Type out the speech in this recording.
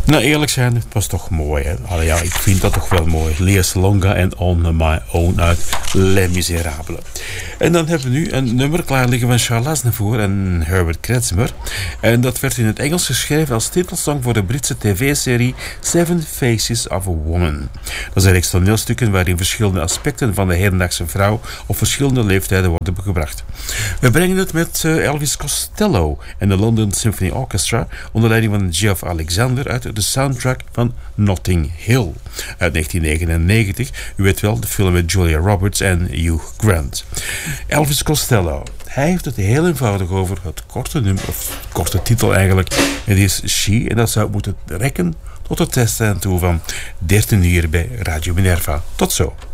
Nou, eerlijk zijn, het was toch mooi. Hè? Allee, ja, ik vind dat toch wel mooi. Leas Longa en On My Own uit Les Miserables. En dan hebben we nu een nummer klaar liggen van Charles Aznavour en Herbert Kretzmer. En dat werd in het Engels geschreven als titelsong voor de Britse tv-serie Seven Faces of a Woman. Dat zijn reeks toneelstukken waarin verschillende aspecten van de hedendaagse vrouw op verschillende leeftijden worden gebracht. We brengen het met Elvis Costello en de London Symphony Orchestra onder leiding van Geoff Alexander uit de soundtrack van Notting Hill uit 1999. U weet wel, de film met Julia Roberts en Hugh Grant. Elvis Costello. Hij heeft het heel eenvoudig over het korte nummer, of korte titel eigenlijk. Het is She en dat zou moeten rekken tot het testen toe van 13 uur bij Radio Minerva. Tot zo.